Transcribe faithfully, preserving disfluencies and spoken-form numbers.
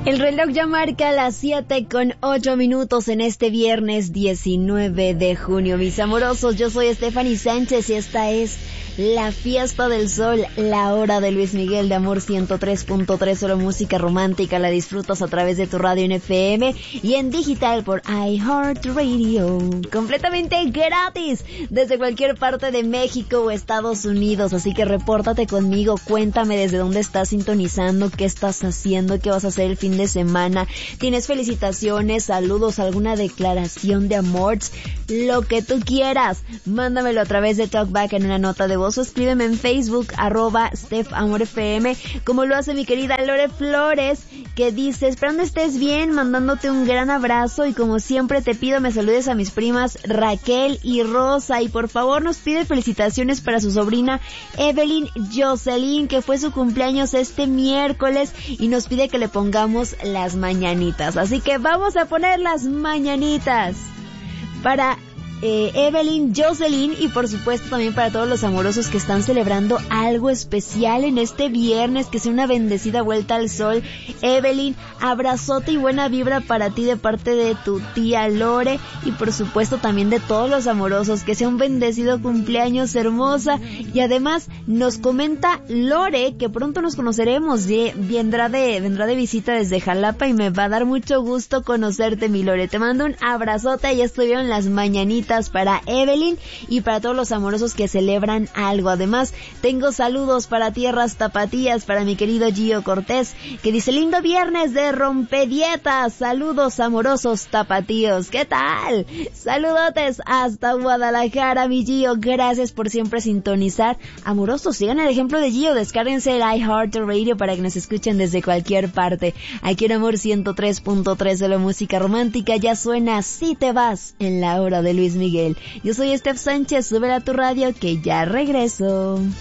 El reloj ya marca las siete con ocho minutos en este viernes diecinueve de junio. Mis amorosos, yo soy Stephanie Sánchez y esta es La Fiesta del Sol, la hora de Luis Miguel de Amor ciento tres punto tres, solo música romántica. La disfrutas a través de tu radio en F M y en digital por iHeartRadio. Completamente gratis desde cualquier parte de México o Estados Unidos. Así que repórtate conmigo, cuéntame desde dónde estás sintonizando, qué estás haciendo, qué vas a hacer el fin de semana. ¿Tienes felicitaciones, saludos, alguna declaración de amor? Lo que tú quieras, mándamelo a través de Talkback en una nota de voz o escríbeme en Facebook, arroba StephAmorFM, como lo hace mi querida Lore Flores, que dice: esperando estés bien, mandándote un gran abrazo y como siempre te pido me saludes a mis primas Raquel y Rosa, y por favor nos pide felicitaciones para su sobrina Evelyn Jocelyn, que fue su cumpleaños este miércoles, y nos pide que le pongamos las mañanitas. Así que vamos a poner las mañanitas para eh, Evelyn Jocelyn y por supuesto también para todos los amorosos que están celebrando algo especial en este viernes. Que sea una bendecida vuelta al sol. Evelyn, abrazote y buena vibra para ti de parte de tu tía Lore y por supuesto también de todos los amorosos. Que sea un bendecido cumpleaños, hermosa. Y además nos comenta Lore que pronto nos conoceremos. Vendrá de, vendrá de visita desde Jalapa y me va a dar mucho gusto conocerte, mi Lore. Te mando un abrazote. Ya estuvieron las mañanitas para Evelyn y para todos los amorosos que celebran algo. Además, tengo saludos para tierras tapatías, para mi querido Gio Cortés, que dice: lindo viernes de rompedietas, saludos amorosos tapatíos. ¿Qué tal? Saludotes hasta Guadalajara, mi Gio, gracias por siempre sintonizar. Amorosos, sigan el ejemplo de Gio, descárguense el iHeartRadio para que nos escuchen desde cualquier parte. Aquí en Amor ciento tres punto tres de la música romántica ya suena Si te vas en la hora de Luis Miguel. Yo soy Steph Sánchez, súbela a tu radio que ya regreso.